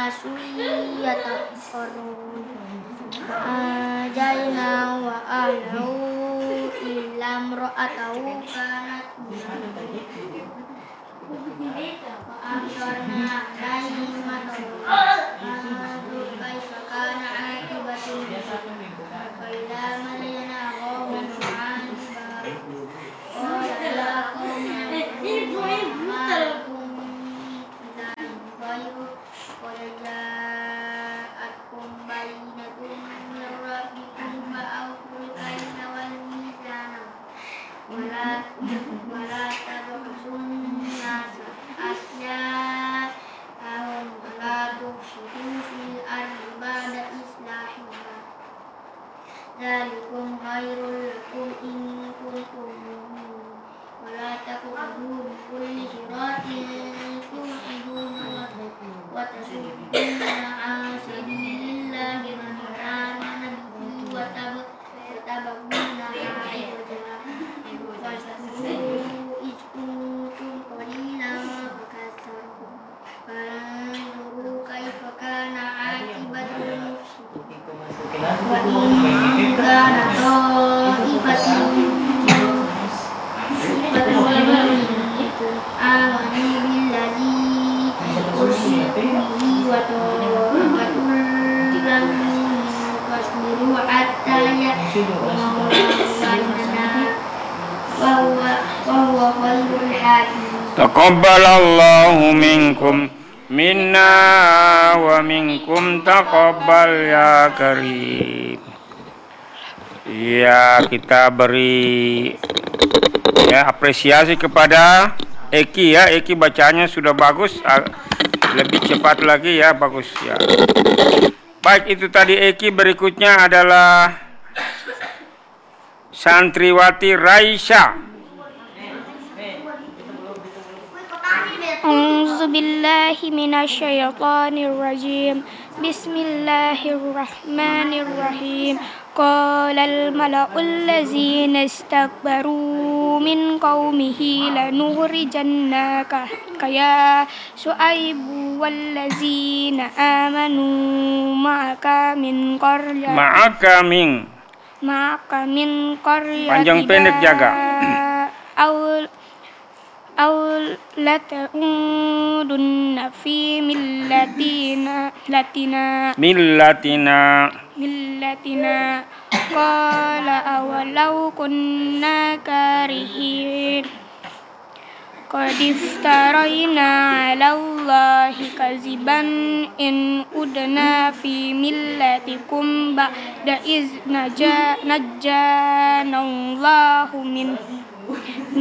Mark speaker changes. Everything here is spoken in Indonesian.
Speaker 1: الناس يتفكرون فأنجينا وأهله إلا امرأته كانت وأمطرنا عليهم مطرا فانظر كيف كان عاقبة المجرمين وإلى مدين أخاهم شعيبا قال يا قوم اعبدوا ما لكم من إله غيره قد جاءتكم بينة من ربكم فأوفوا الكيل والميزان ولا تبخسوا الناس أشياءهم ولا تفسدوا في الأرض بعد إصلاحها ذلكم خير لكم إن كنتم مؤمنين ولا تقعدوا بكل صراط توعدون وتصدون عن سبيل الله من آمن به وتبغونها عوجا فاذكروا إذ كنتم قليلا فكثركم فانظروا كيف كان عاقبة المفسدين وإن كان طائفة منكم آمنوا بالذي أرسلت به وطائفة لم فاصبروا حتى يأتي أمرنا وهو خير الحاكمين.
Speaker 2: تقبل الله منكم minna wa minkum taqabbal ya karim. Ya, kita beri apresiasi kepada Eki ya. Eki bacanya sudah bagus, lebih cepat lagi ya, bagus ya. Baik, itu tadi Eki. Berikutnya adalah santriwati Raisya.
Speaker 3: A'udzubillahi minasyaitonirrajim. Bismillahirrahmanirrahim. Qalal mala'ul ladzina istakbaru min qaumihi lanukhrijannaka ya Syu'aibu wal ladzina amanu ma'aka min qaryatina
Speaker 2: panjang pendek jaga
Speaker 3: aw lata'udunna fi millatina qala awalau kunna karihin qad iftarayna 'ala Allahi kaziban in udna fi millatikum ba'da iz najjana Allahu min